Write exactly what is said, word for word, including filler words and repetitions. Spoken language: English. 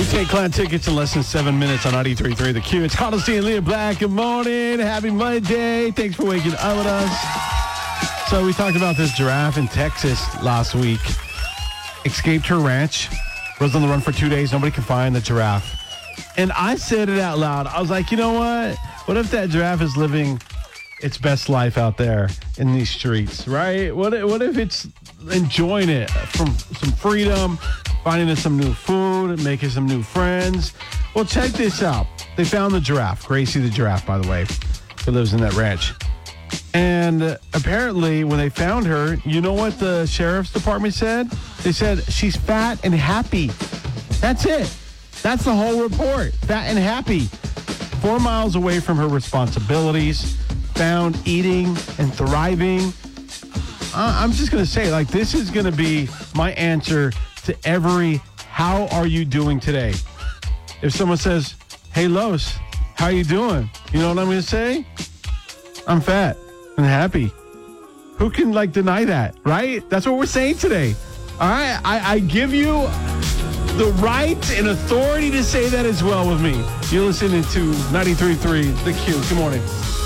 St. Cloud tickets in less than seven minutes on ninety-three point three The Q. It's Carlos D and Leah Black. Good morning. Happy Monday. Thanks for waking up with us. So we talked about this giraffe in Texas last week. Escaped her ranch. Was on the run for two days. Nobody can find the giraffe. And I said it out loud. I was like, you know what? What if that giraffe is living its best life out there in these streets, right? What if, what if it's enjoying it from some freedom, finding some new food, making some new friends? Well, check this out. They found the giraffe, Gracie the giraffe, by the way, who lives in that ranch. And uh, apparently, when they found her, you know what the sheriff's department said? They said she's fat and happy. That's it. That's the whole report. Fat and happy. Four miles away from her responsibilities, found eating and thriving. Uh, I'm just going to say, like, this is going to be my answer to every, how are you doing today? If someone says, hey, Los, how you doing? You know what I'm going to say? I'm fat and happy. Who can, like, deny that, right? That's what we're saying today. All right? I, I give you the right and authority to say that as well with me. You're listening to ninety-three point three The Q. Good morning.